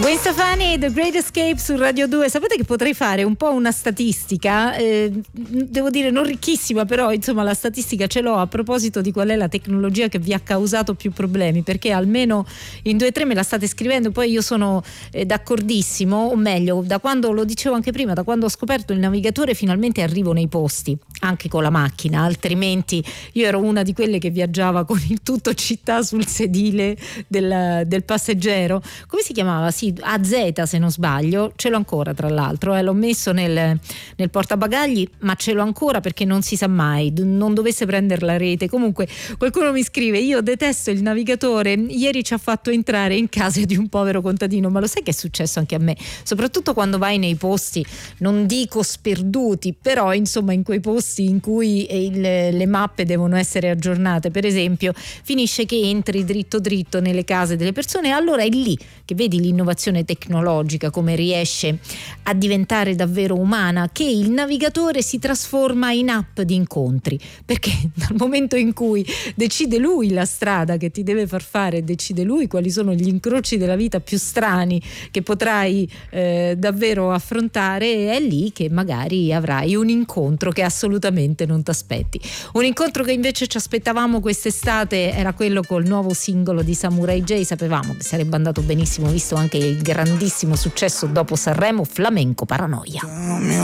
Gwen Stefani, The Great Escape su Radio 2. Sapete che potrei fare un po' una statistica, devo dire non ricchissima, però insomma la statistica ce l'ho a proposito di qual è la tecnologia che vi ha causato più problemi, perché almeno in 2 o 3 me la state scrivendo. Poi io sono d'accordissimo, o meglio, da quando, lo dicevo anche prima, da quando ho scoperto il navigatore finalmente arrivo nei posti, anche con la macchina, altrimenti io ero una di quelle che viaggiava con il tutto città sul sedile del passeggero. Come si chiamava? Sì, AZ se non sbaglio, ce l'ho ancora tra l'altro, l'ho messo nel portabagagli, ma ce l'ho ancora perché non si sa mai, non dovesse prendere la rete. Comunque qualcuno mi scrive: io detesto il navigatore, ieri ci ha fatto entrare in casa di un povero contadino. Ma lo sai che è successo anche a me, soprattutto quando vai nei posti, non dico sperduti, però insomma in quei posti in cui le mappe devono essere aggiornate. Per esempio finisce che entri dritto nelle case delle persone, e allora è lì che vedi l'innovazione tecnologica come riesce a diventare davvero umana, che il navigatore si trasforma in app di incontri, perché dal momento in cui decide lui la strada che ti deve far fare, decide lui quali sono gli incroci della vita più strani che potrai davvero affrontare, è lì che magari avrai un incontro che assolutamente non ti aspetti. Un incontro che invece ci aspettavamo quest'estate era quello col nuovo singolo di Samurai J. Sapevamo che sarebbe andato benissimo, visto anche il grandissimo successo dopo Sanremo, Flamenco Paranoia.